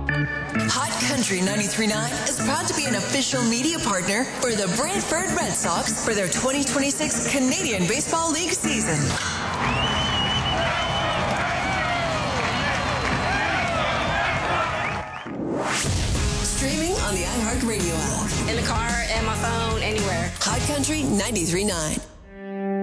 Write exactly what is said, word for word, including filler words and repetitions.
Hot Country ninety-three point nine is proud to be an official media partner for the Brantford Red Sox for their twenty twenty-six Canadian Baseball League season. Streaming on the iHeartRadio app. In the car, at my phone, anywhere. Hot Country ninety-three point nine.